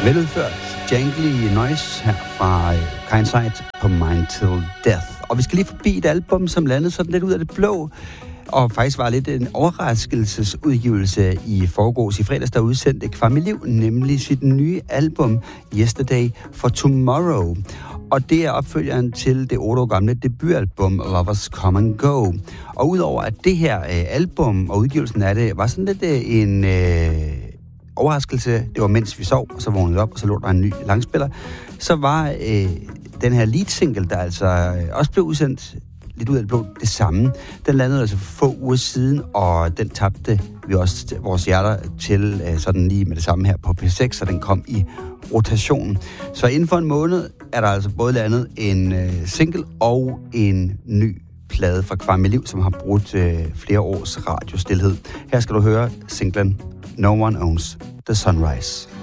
Veludført jangly noise her fra Kindsight på Mind Till Death. Og vi skal lige forbi et album, som landede sådan lidt ud af det blå, og faktisk var lidt en overraskelsesudgivelse i forgårs. I fredags der udsendte Kvam Liv nemlig sit nye album Yesterday for Tomorrow. Og det er opfølgeren til det 8 år gamle debutalbum Lovers Come and Go. Og udover at det her album og udgivelsen af det var sådan lidt en overraskelse, det var mens vi sov, og så vågnede vi op, og så lå der en ny langspiller, så var den her lead single, der altså også blev udsendt lidt ud af det blå, det samme. Den landede altså for få uger siden, og den tabte vi også vores hjerter til sådan lige med det samme her på P6, så den kom i rotation. Så inden for en måned er der altså både landet en single og en ny plade fra Kvam Liv, som har brugt flere års radiostilhed. Her skal du høre singlen No One Owns the Sunrise.